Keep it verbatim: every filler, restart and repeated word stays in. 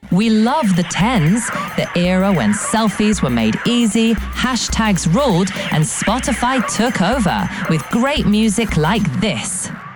We love the tens, the era when selfies were made easy, hashtags ruled, and Spotify took over with great music like this.